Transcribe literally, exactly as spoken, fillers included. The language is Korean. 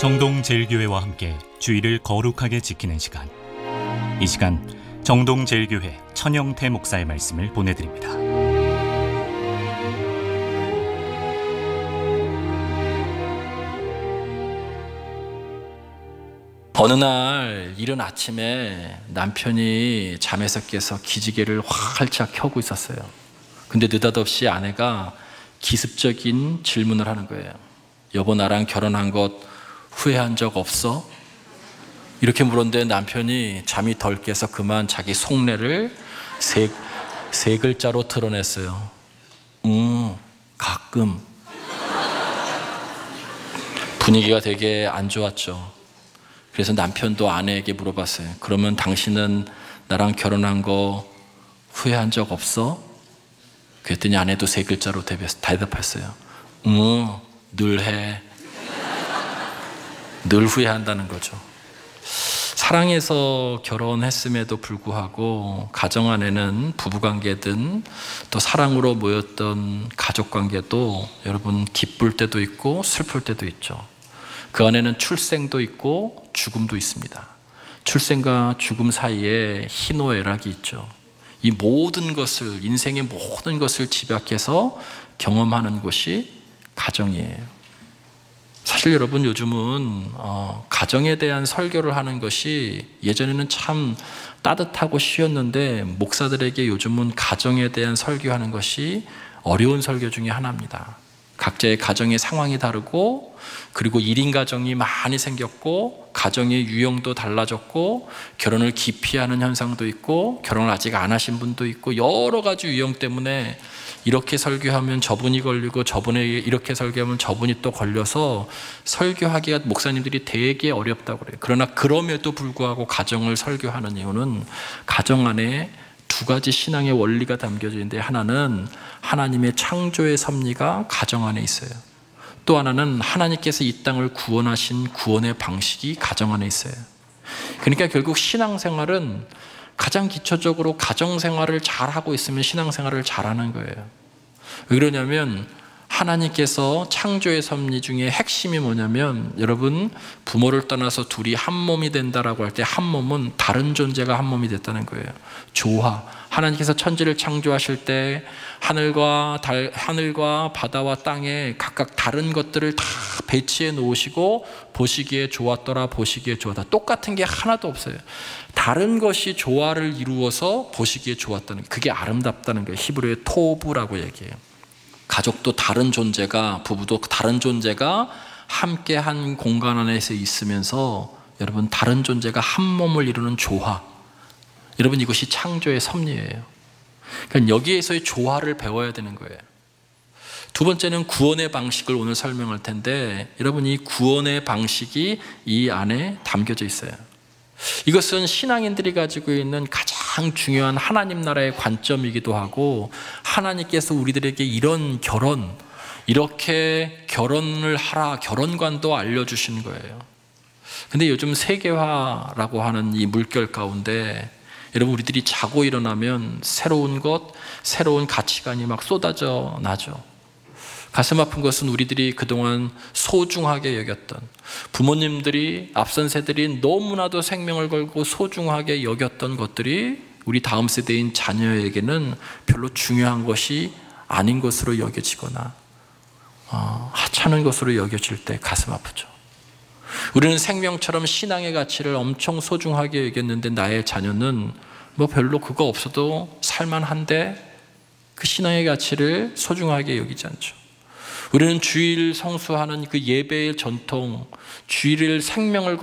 정동제일교회와 함께 주일을 거룩하게 지키는 시간. 이 시간 정동제일교회 천영태 목사의 말씀을 보내드립니다. 어느 날 이른 아침에 남편이 잠에서 깨서 기지개를 활짝 켜고 있었어요. 근데 느닷없이 아내가 기습적인 질문을 하는 거예요. 여보, 나랑 결혼한 것 후회한 적 없어? 이렇게 물었는데 남편이 잠이 덜 깨서 그만 자기 속내를 세, 세 글자로 드러냈어요. 음, 가끔. 분위기가 되게 안 좋았죠. 그래서 남편도 아내에게 물어봤어요. 그러면 당신은 나랑 결혼한 거 후회한 적 없어? 그랬더니 아내도 세 글자로 대답했어요. 음, 늘 해. 늘 후회한다는 거죠. 사랑해서 결혼했음에도 불구하고 가정 안에는 부부관계든 또 사랑으로 모였던 가족관계도 여러분 기쁠 때도 있고 슬플 때도 있죠. 그 안에는 출생도 있고 죽음도 있습니다. 출생과 죽음 사이에 희노애락이 있죠. 이 모든 것을, 인생의 모든 것을 집약해서 경험하는 것이 가정이에요. 사실 여러분, 요즘은 어, 가정에 대한 설교를 하는 것이 예전에는 참 따뜻하고 쉬웠는데 목사들에게 요즘은 가정에 대한 설교하는 것이 어려운 설교 중에 하나입니다. 각자의 가정의 상황이 다르고, 그리고 일 인 가정이 많이 생겼고, 가정의 유형도 달라졌고, 결혼을 기피하는 현상도 있고, 결혼을 아직 안 하신 분도 있고, 여러 가지 유형 때문에 이렇게 설교하면 저분이 걸리고, 저분이 이렇게 설교하면 저분이 또 걸려서 설교하기가 목사님들이 되게 어렵다고 그래요. 그러나 그럼에도 불구하고 가정을 설교하는 이유는 가정 안에 두 가지 신앙의 원리가 담겨져 있는데, 하나는 하나님의 창조의 섭리가 가정 안에 있어요. 또 하나는 하나님께서 이 땅을 구원하신 구원의 방식이 가정 안에 있어요. 그러니까 결국 신앙생활은 가장 기초적으로 가정생활을 잘하고 있으면 신앙생활을 잘하는 거예요. 왜 그러냐면 하나님께서 창조의 섭리 중에 핵심이 뭐냐면, 여러분, 부모를 떠나서 둘이 한 몸이 된다라고 할 때 한 몸은 다른 존재가 한 몸이 됐다는 거예요. 조화. 하나님께서 천지를 창조하실 때 하늘과 달, 하늘과 바다와 땅에 각각 다른 것들을 다 배치해 놓으시고 보시기에 좋았더라, 보시기에 좋았다. 똑같은 게 하나도 없어요. 다른 것이 조화를 이루어서 보시기에 좋았다는 게, 그게 아름답다는 거예요. 히브리어의 토부라고 얘기해요. 가족도 다른 존재가, 부부도 다른 존재가 함께 한 공간 안에서 있으면서 여러분, 다른 존재가 한 몸을 이루는 조화. 여러분, 이것이 창조의 섭리예요. 그러니까 여기에서의 조화를 배워야 되는 거예요. 두 번째는 구원의 방식을 오늘 설명할 텐데, 여러분, 이 구원의 방식이 이 안에 담겨져 있어요. 이것은 신앙인들이 가지고 있는 가장 중요한 하나님 나라의 관점이기도 하고, 하나님께서 우리들에게 이런 결혼, 이렇게 결혼을 하라, 결혼관도 알려주신 거예요. 근데 요즘 세계화라고 하는 이 물결 가운데 여러분, 우리들이 자고 일어나면 새로운 것, 새로운 가치관이 막 쏟아져 나죠. 가슴 아픈 것은 우리들이 그동안 소중하게 여겼던, 부모님들이, 앞선 세대들이 너무나도 생명을 걸고 소중하게 여겼던 것들이 우리 다음 세대인 자녀에게는 별로 중요한 것이 아닌 것으로 여겨지거나 어, 하찮은 것으로 여겨질 때 가슴 아프죠. 우리는 생명처럼 신앙의 가치를 엄청 소중하게 여겼는데 나의 자녀는 뭐 별로 그거 없어도 살만한데 그 신앙의 가치를 소중하게 여기지 않죠. 우리는 주일 성수하는 그 예배의 전통, 주일을 생명을